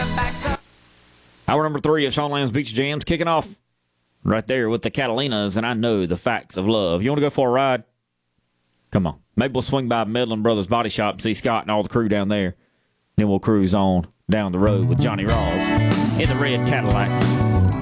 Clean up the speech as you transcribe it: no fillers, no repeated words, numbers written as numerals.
Hour number 3 of Sean Lamb's Beach Jams kicking off right there with the Catalinas, and I know the facts of love. You want to go for a ride? Come on. Maybe we'll swing by Medlin Brothers Body Shop and see Scott and all the crew down there. Then we'll cruise on down the road with Johnny Rawls in the red Cadillac.